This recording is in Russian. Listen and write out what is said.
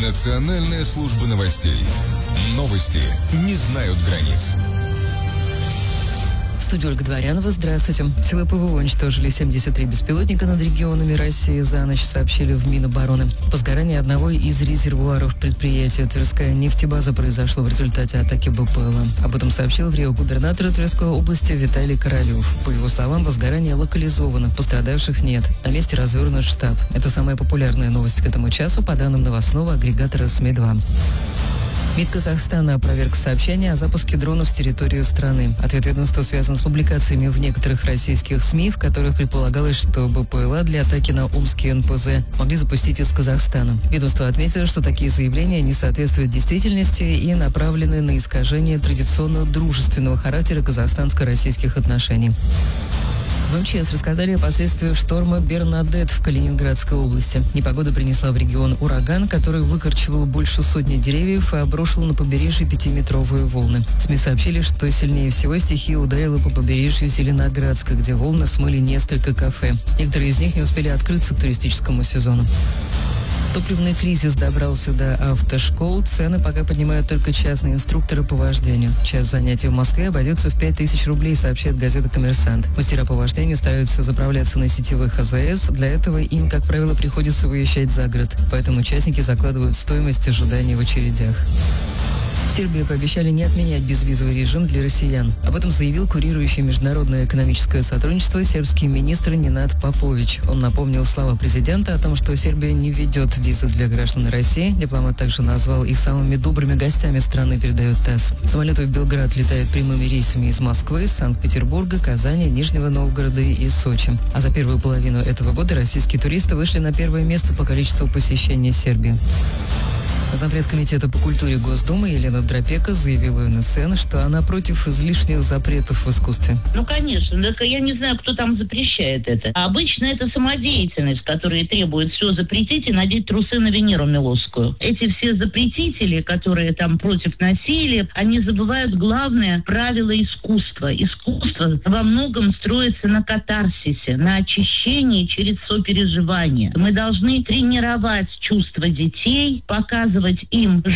Национальная служба новостей. Новости не знают границ. В студии Ольга Дворянова. Здравствуйте. Силы ПВО уничтожили 73 беспилотника над регионами России за ночь, сообщили в Минобороны. Возгорание одного из резервуаров предприятия Тверская нефтебаза произошло в результате атаки БПЛА. Об этом сообщил в Рио губернатор Тверской области Виталий Королев. По его словам, возгорание локализовано, пострадавших нет. На месте развернут штаб. Это самая популярная новость к этому часу, по данным новостного агрегатора СМИ-2. МИД Казахстана опроверг сообщение о запуске дронов с территории страны. Ответ ведомства связан с публикациями в некоторых российских СМИ, в которых предполагалось, что БПЛА для атаки на омский НПЗ могли запустить из Казахстана. Ведомство отметило, что такие заявления не соответствуют действительности и направлены на искажение традиционно дружественного характера казахстанско-российских отношений. В МЧС рассказали о последствиях шторма Бернадетт в Калининградской области. Непогода принесла в регион ураган, который выкорчевал больше сотни деревьев и обрушил на побережье 5-метровые волны. СМИ сообщили, что сильнее всего стихия ударила по побережью Зеленоградска, где волны смыли несколько кафе. Некоторые из них не успели открыться к туристическому сезону. Топливный кризис добрался до автошкол. Цены пока поднимают только частные инструкторы по вождению. Час занятий в Москве обойдется в 5000 рублей, сообщает газета «Коммерсант». Мастера по вождению стараются заправляться на сетевых АЗС. Для этого им, как правило, приходится выезжать за город. Поэтому участники закладывают стоимость ожидания в очередях. В Сербии пообещали не отменять безвизовый режим для россиян. Об этом заявил курирующий международное экономическое сотрудничество сербский министр Ненад Попович. Он напомнил слова президента о том, что Сербия не введет визы для граждан России. Дипломат также назвал их самыми добрыми гостями страны, передает ТАСС. Самолеты в Белград летают прямыми рейсами из Москвы, Санкт-Петербурга, Казани, Нижнего Новгорода и Сочи. А за первую половину этого года российские туристы вышли на первое место по количеству посещений Сербии. Зампред комитета по культуре Госдумы Елена Дропека заявила НСН, что она против излишних запретов в искусстве. Конечно, так я не знаю, кто там запрещает это. А обычно это самодеятельность, которая требует все запретить и надеть трусы на Венеру Милосскую. Эти все запретители, которые там против насилия, они забывают главное правило искусства. Искусство во многом строится на катарсисе, на очищении через сопереживание. Мы должны тренировать чувства детей, показывать им